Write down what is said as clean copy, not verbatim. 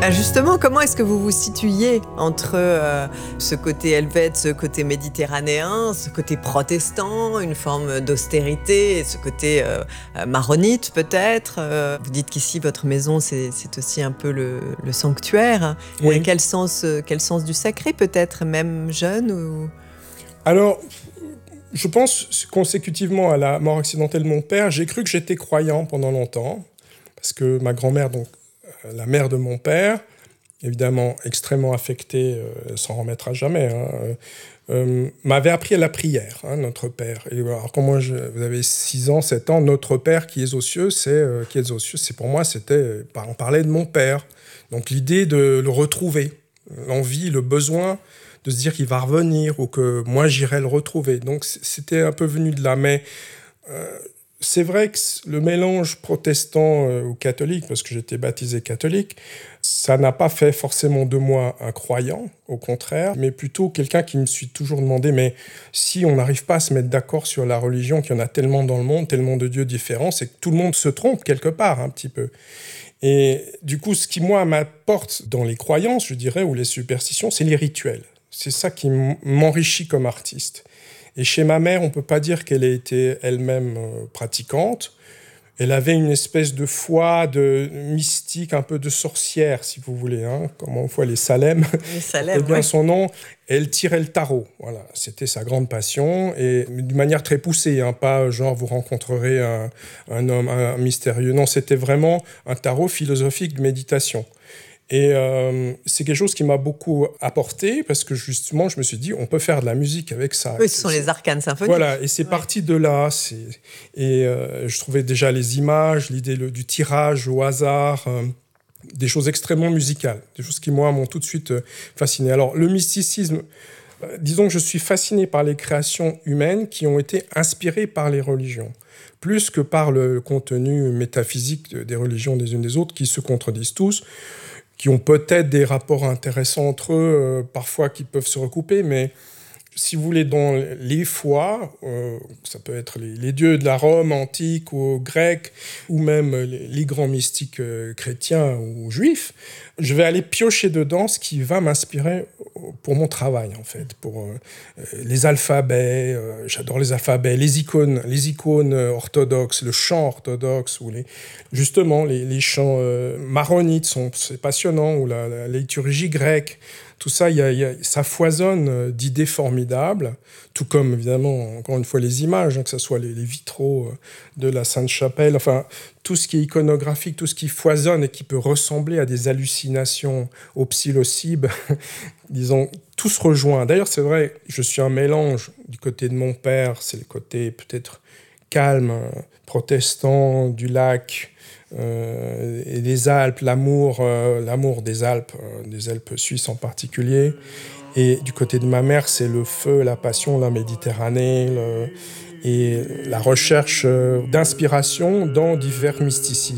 Ah justement, comment est-ce que vous vous situiez entre ce côté helvète, ce côté méditerranéen, ce côté protestant, une forme d'austérité, et ce côté maronite peut-être Vous dites qu'ici, votre maison, c'est aussi un peu le sanctuaire. Oui. Quel sens du sacré peut-être, même jeune ou... Alors, je pense consécutivement à la mort accidentelle de mon père, j'ai cru que j'étais croyant pendant longtemps, parce que ma grand-mère, donc la mère de mon père, évidemment extrêmement affectée, s'en remettra jamais, m'avait appris à la prière, notre Père. Et alors, quand moi, vous avez 6 ans, 7 ans, notre Père qui est aux cieux, c'est pour moi, on parlait de mon père. Donc l'idée de le retrouver, l'envie, le besoin de se dire qu'il va revenir ou que moi, j'irai le retrouver. Donc c'était un peu venu de là. Mais c'est vrai que le mélange protestant ou catholique, parce que j'étais baptisé catholique, ça n'a pas fait forcément de moi un croyant, au contraire, mais plutôt quelqu'un qui me suis toujours demandé, mais si on n'arrive pas à se mettre d'accord sur la religion, qu'il y en a tellement dans le monde, tellement de dieux différents, c'est que tout le monde se trompe quelque part un petit peu. Et du coup, ce qui, moi, m'apporte dans les croyances, je dirais, ou les superstitions, c'est les rituels. C'est ça qui m'enrichit comme artiste. Et chez ma mère, on ne peut pas dire qu'elle ait été elle-même pratiquante. Elle avait une espèce de foi de mystique, un peu de sorcière, si vous voulez, comme on voit les Salem. Les Salem, bien ouais. son nom. Elle tirait le tarot. Voilà, c'était sa grande passion, et d'une manière très poussée, pas genre vous rencontrerez un homme un mystérieux. Non, c'était vraiment un tarot philosophique de méditation. Et c'est quelque chose qui m'a beaucoup apporté, parce que justement, je me suis dit, on peut faire de la musique avec ça. Oui, ce sont les arcanes symphoniques. Voilà, et c'est parti de là. Je trouvais déjà les images, l'idée du tirage au hasard, des choses extrêmement musicales, des choses qui, moi, m'ont tout de suite fasciné. Alors, le mysticisme, disons que je suis fasciné par les créations humaines qui ont été inspirées par les religions, plus que par le contenu métaphysique des religions des unes des autres, qui se contredisent tous, qui ont peut-être des rapports intéressants entre eux, parfois qui peuvent se recouper, mais si vous voulez, dans les foi, ça peut être les dieux de la Rome antique ou grecque, ou même les grands mystiques chrétiens ou juifs, je vais aller piocher dedans ce qui va m'inspirer pour mon travail, en fait, pour les alphabets, j'adore les alphabets, les icônes orthodoxes, le chant orthodoxe, ou justement les chants maronites, c'est passionnant, ou la liturgie grecque. Tout ça, ça foisonne d'idées formidables, tout comme, évidemment, encore une fois, les images, que ce soit les vitraux de la Sainte-Chapelle, enfin, tout ce qui est iconographique, tout ce qui foisonne et qui peut ressembler à des hallucinations au psilocybe, disons, tout se rejoint. D'ailleurs, c'est vrai, je suis un mélange du côté de mon père, c'est le côté peut-être calme, protestant, du lac, et des Alpes, l'amour des Alpes suisses en particulier. Et du côté de ma mère, c'est le feu, la passion, la Méditerranée, et la recherche d'inspiration dans divers mysticismes.